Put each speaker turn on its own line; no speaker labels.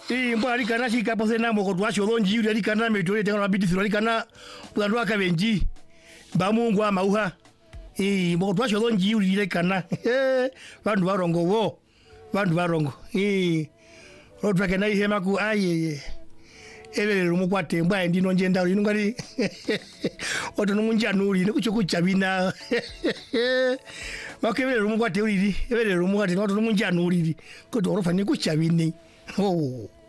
Mbali kana shika pose namo ko twasho lonji yuri ali kana metole tengala bidisi ali kana bwandu akabenji ba Mungu amauha mboko twasho lonji yuri ile kana bandu barongo wo bandu barongo otwake na ihema ku aye ebele rumukwate mbwa ndino njenda uri ngari oto numunjanuri nikuchukucha bina bakebele rumukwate uri ebele rumukwate oto numunjanuri ko doro fani kuchabini oh